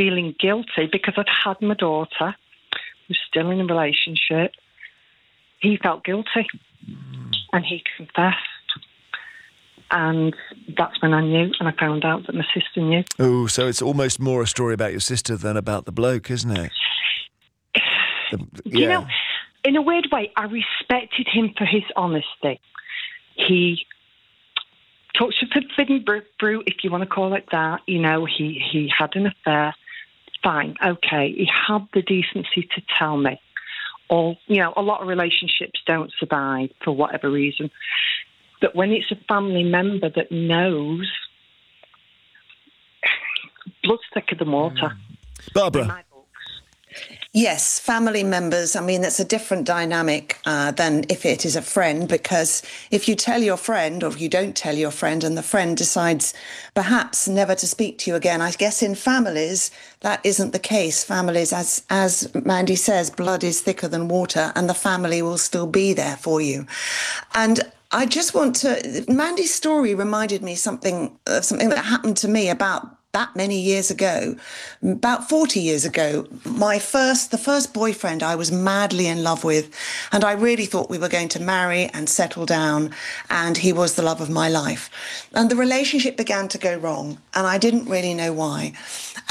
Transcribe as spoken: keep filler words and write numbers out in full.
feeling guilty because I'd had my daughter, was still in a relationship. He felt guilty, mm. and he confessed. And that's when I knew, and I found out that my sister knew. Oh, so it's almost more a story about your sister than about the bloke, isn't it? The, yeah. You know, in a weird way, I respected him for his honesty. He talked to forbidden fruit, if you want to call it that. You know, he, he had an affair. Fine, okay. He had the decency to tell me. Or, you know, a lot of relationships don't survive for whatever reason. But when it's a family member that knows, blood's thicker than water. Barbara. Yes, family members. I mean, that's a different dynamic uh, than if it is a friend, because if you tell your friend or if you don't tell your friend and the friend decides perhaps never to speak to you again, I guess in families, that isn't the case. Families, as as Mandy says, blood is thicker than water, and the family will still be there for you. And I just want to, Mandy's story reminded me something of something that happened to me about that many years ago, about forty years ago. My first, the first boyfriend I was madly in love with, and I really thought we were going to marry and settle down, and he was the love of my life. And the relationship began to go wrong, and I didn't really know why.